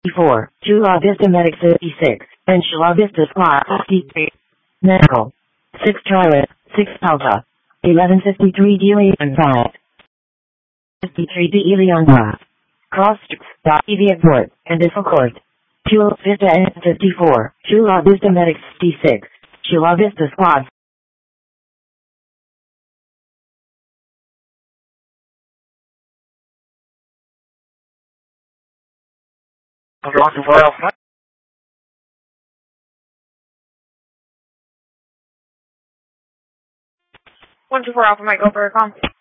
54, Chula Vista Medic 56, and Chula Vista Squad 53. Medical. 6 Charlotte, 6 Alpha. 1153 D Leon 5. 53 D Leon 5. Cross EV Port, and Diffel Court. Chula Vista N 54, Chula Vista Medic 56, Chula Vista Squad. Under 124 Alpha. 124 Alpha, Mike, go for a call.